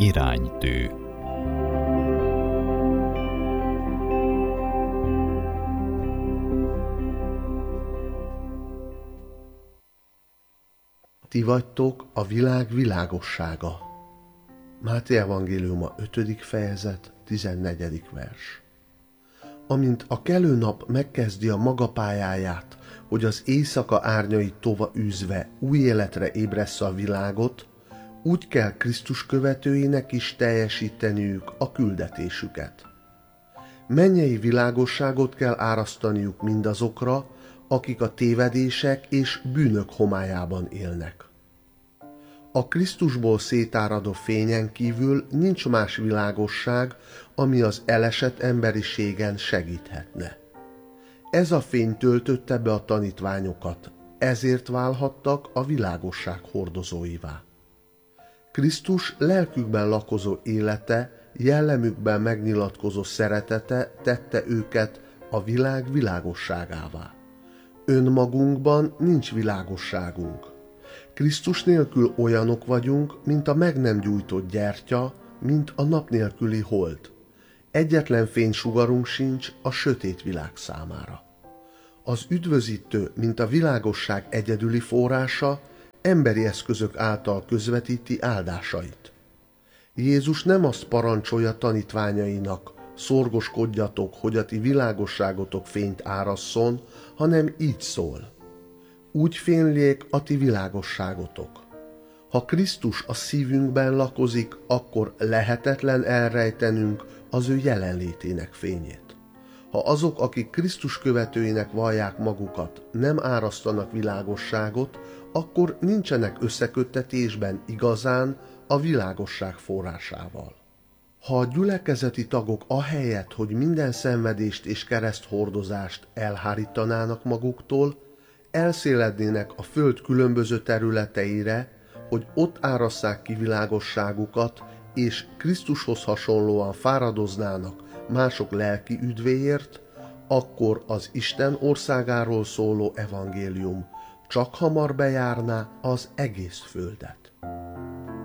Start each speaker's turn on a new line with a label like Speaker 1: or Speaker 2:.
Speaker 1: Iránytű.
Speaker 2: Ti vagytok a világ világossága. Máté evangéliuma 5. fejezet, 14. vers. Amint a kelő nap megkezdi a maga pályáját, hogy az éjszaka árnyait tova űzve új életre ébressze a világot, úgy kell Krisztus követőinek is teljesíteniük a küldetésüket. Mennyei világosságot kell árasztaniuk mindazokra, akik a tévedések és bűnök homályában élnek. A Krisztusból szétáradó fényen kívül nincs más világosság, ami az elesett emberiségen segíthetne. Ez a fény töltötte be a tanítványokat, ezért válhattak a világosság hordozóivá. Krisztus lelkükben lakozó élete, jellemükben megnyilatkozó szeretete tette őket a világ világosságává. Önmagunkban nincs világosságunk. Krisztus nélkül olyanok vagyunk, mint a meg nem gyújtott gyertya, mint a nap nélküli hold. Egyetlen fénysugarunk sincs a sötét világ számára. Az üdvözítő, mint a világosság egyedüli forrása, emberi eszközök által közvetíti áldásait. Jézus nem azt parancsolja tanítványainak, szorgoskodjatok, hogy a ti világosságotok fényt árasszon, hanem így szól. Úgy fényljék a ti világosságotok. Ha Krisztus a szívünkben lakozik, akkor lehetetlen elrejtenünk az ő jelenlétének fényét. Ha azok, akik Krisztus követőinek vallják magukat, nem árasztanak világosságot, akkor nincsenek összeköttetésben igazán a világosság forrásával. Ha a gyülekezeti tagok ahelyett, hogy minden szenvedést és kereszthordozást elhárítanának maguktól, elszélednének a föld különböző területeire, hogy ott árasszák ki világosságukat, és Krisztushoz hasonlóan fáradoznának mások lelki üdvéért, akkor az Isten országáról szóló evangélium csak hamar bejárná az egész földet.